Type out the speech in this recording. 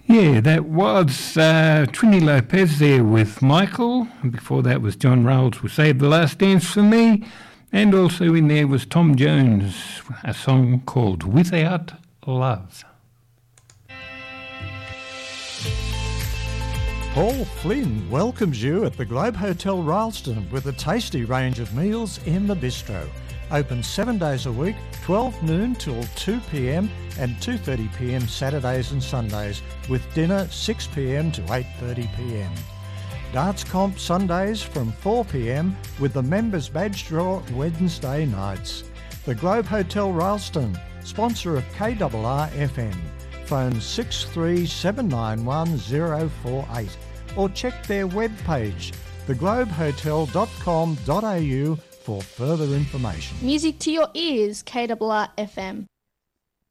Yeah, that was Trini Lopez there with Michael. Before that was John Rowles with Save the Last Dance for Me. And also in there was Tom Jones, a song called Without Love. Paul Flynn welcomes you at the Globe Hotel Rylstone with a tasty range of meals in the bistro. Open 7 days a week, 12 noon till 2 p.m. and 2:30 p.m. Saturdays and Sundays, with dinner 6 p.m. to 8:30 p.m. Darts comp Sundays from 4 p.m. with the members badge draw Wednesday nights. The Globe Hotel Rylstone, sponsor of KRR FM. Phone 63791048 or check their webpage, theglobehotel.com.au for further information. Music to your ears, KRR FM.